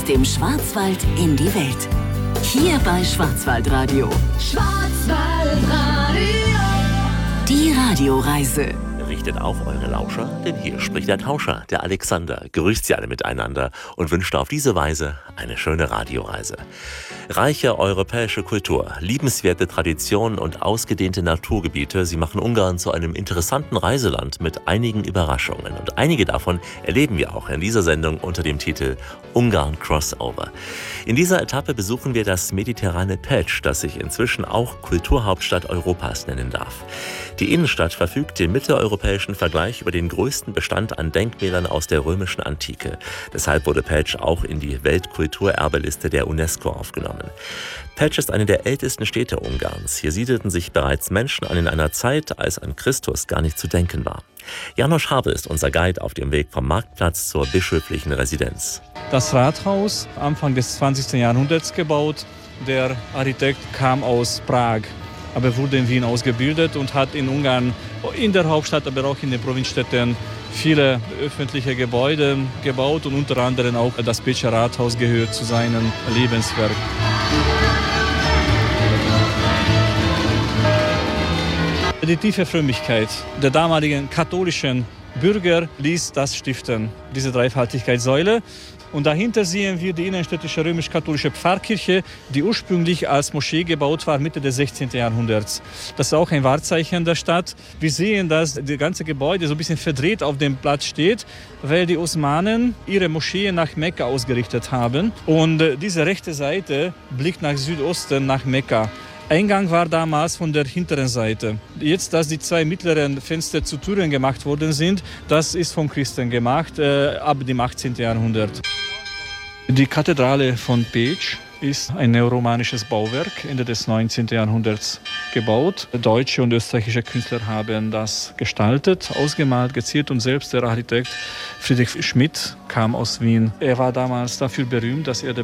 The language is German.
dem Schwarzwald in die Welt. Hier bei Schwarzwaldradio. Schwarzwaldradio. Die Radioreise. Richtet auf eure Lauscher, denn hier spricht der Tauscher, der Alexander, grüßt sie alle miteinander und wünscht auf diese Weise eine schöne Radioreise. Reiche europäische Kultur, liebenswerte Traditionen und ausgedehnte Naturgebiete, sie machen Ungarn zu einem interessanten Reiseland mit einigen Überraschungen. Und einige davon erleben wir auch in dieser Sendung unter dem Titel Ungarn Crossover. In dieser Etappe besuchen wir das mediterrane Pécs, das sich inzwischen auch Kulturhauptstadt Europas nennen darf. Die Innenstadt verfügt im mitteleuropäischen Vergleich über den größten Bestand an Denkmälern aus der römischen Antike. Deshalb wurde Pécs auch in die Weltkulturerbeliste der UNESCO aufgenommen. Pécs ist eine der ältesten Städte Ungarns. Hier siedelten sich bereits Menschen an in einer Zeit, als an Christus gar nicht zu denken war. János Habe ist unser Guide auf dem Weg vom Marktplatz zur bischöflichen Residenz. Das Rathaus, Anfang des 20. Jahrhunderts gebaut. Der Architekt kam aus Prag, aber wurde in Wien ausgebildet und hat in Ungarn, in der Hauptstadt, aber auch in den Provinzstädten, viele öffentliche Gebäude gebaut und unter anderem auch das Pécser Rathaus gehört zu seinem Lebenswerk. Die tiefe Frömmigkeit der damaligen katholischen Bürger ließ das stiften, diese Dreifaltigkeitssäule. Und dahinter sehen wir die innenstädtische römisch-katholische Pfarrkirche, die ursprünglich als Moschee gebaut war, Mitte des 16. Jahrhunderts. Das ist auch ein Wahrzeichen der Stadt. Wir sehen, dass das ganze Gebäude so ein bisschen verdreht auf dem Platz steht, weil die Osmanen ihre Moschee nach Mekka ausgerichtet haben. Und diese rechte Seite blickt nach Südosten, nach Mekka. Eingang war damals von der hinteren Seite. Jetzt, dass die zwei mittleren Fenster zu Türen gemacht worden sind, das ist von Christen gemacht, ab dem 18. Jahrhundert. Die Kathedrale von Pécs ist ein neoromanisches Bauwerk, Ende des 19. Jahrhunderts gebaut. Deutsche und österreichische Künstler haben das gestaltet, ausgemalt, geziert und selbst der Architekt Friedrich Schmidt kam aus Wien. Er war damals dafür berühmt, dass er der